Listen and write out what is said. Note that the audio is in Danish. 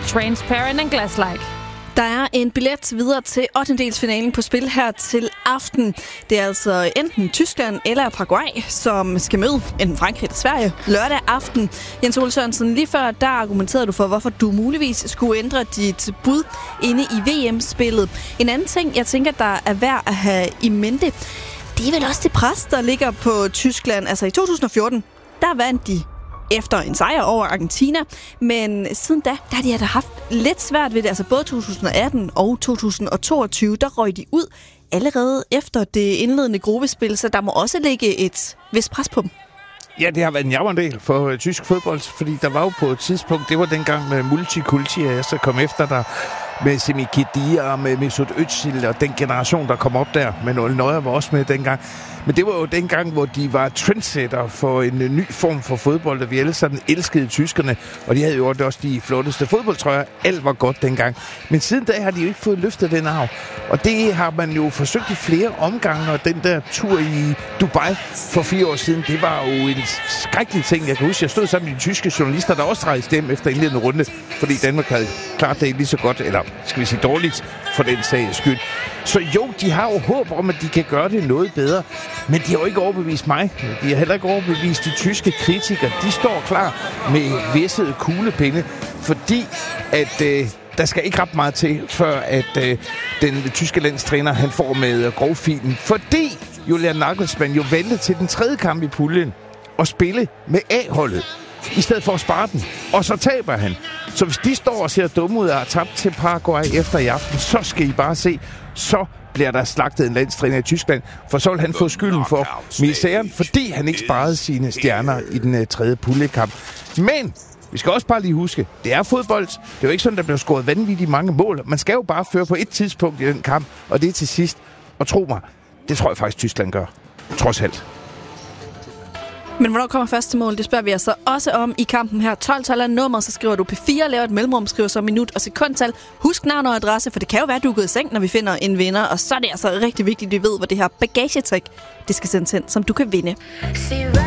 Transparent and Glass-like. Der er en billet videre til 8-delsfinalen på spil her til aften. Det er altså enten Tyskland eller Paraguay, som skal møde enten Frankrig eller Sverige lørdag aften. Jens Ole Sørensen, lige før der argumenterede du for, hvorfor du muligvis skulle ændre dit bud inde i VM-spillet. En anden ting, jeg tænker, der er værd at have i mente, det er vel også det pres, der ligger på Tyskland. Altså i 2014, der vandt de efter en sejr over Argentina, men siden da har de haft lidt svært ved det. Altså både 2018 og 2022, der røg de ud allerede efter det indledende gruppespil, så der må også ligge et vist pres på dem. Ja, det har været en jammerdel for tysk fodbold, fordi der var jo på et tidspunkt, det var dengang med Multikulti, så kom efter der med Semi Khedira og med Mesut Özil og den generation, der kom op der. Men Ole Neuer var også med dengang. Men det var jo dengang, hvor de var trendsetter for en ny form for fodbold, og vi alle sammen elskede tyskerne, og de havde jo også de flotteste fodboldtrøjer. Alt var godt dengang. Men siden da har de jo ikke fået løftet den arv. Og det har man jo forsøgt i flere omgange, og den der tur i Dubai for 4 år siden, det var jo en skrækkelig ting. Jeg kan huske, jeg stod sammen med de tyske journalister, der også rejste hjem efter indledende runde, fordi Danmark havde klart det lige så godt, eller skal vi sige dårligt, for den sags skyld. Så jo, de har jo håb om, at de kan gøre det noget bedre, men de har jo ikke overbevist mig. De har heller ikke overbevist de tyske kritikere. De står klar med væssede kuglepinde, fordi at der skal ikke ret meget til, før at den tyske landstræner han får med grovfilen. Fordi Julian Nagelsmann jo valgte til den 3. kamp i puljen at spille med A-holdet, i stedet for at spare den. Og så taber han. Så hvis de står og ser dumme ud og har tabt til Paraguay efter i aften, så skal I bare se, så bliver der slagtet en landstræner i Tyskland, for så vil han få skylden for misæren, fordi han ikke sparede sine stjerner i den 3. puljekamp. Men vi skal også bare lige huske, det er fodbold. Det er jo ikke sådan, der bliver scoret vanvittigt mange mål. Man skal jo bare føre på et tidspunkt i den kamp, og det er til sidst. Og tro mig, det tror jeg faktisk, Tyskland gør. Trods alt. Men hvornår kommer første mål? Det spørger vi altså også om i kampen her. 12-tal er nummer, så skriver du P4, laver et mellemrum, skriver så minut og sekundtal. Husk navn og adresse, for det kan jo være, at du er gået i seng, når vi finder en vinder. Og så er det altså rigtig vigtigt, at vi ved, hvor det her bagagetrik, det skal sendes hen, som du kan vinde.